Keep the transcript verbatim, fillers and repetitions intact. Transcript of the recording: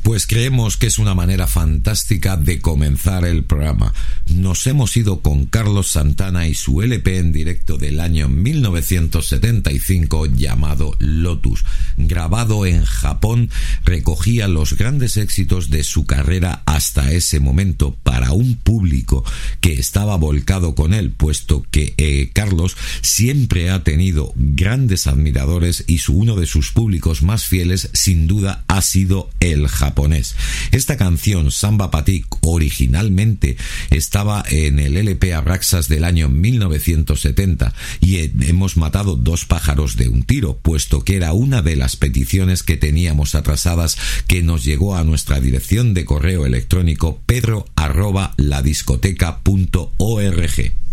Pues creemos que es una manera fantástica de comenzar el programa. Nos hemos ido con Carlos Santana y su L P en directo del año mil novecientos setenta y cinco llamado Lotus. Grabado en Japón, recogía los grandes éxitos de su carrera hasta ese momento para un público que estaba volcado con él, puesto que eh, Carlos siempre ha tenido grandes admiradores y su, uno de sus públicos más fieles sin duda ha sido el japonés. Esta canción, Samba Pa' Ti, originalmente estaba en el L P Abraxas del año mil novecientos setenta y hemos matado dos pájaros de un tiro, puesto que era una de las peticiones que teníamos atrasadas que nos llegó a nuestra dirección de correo electrónico pedro arroba ladiscoteca punto org.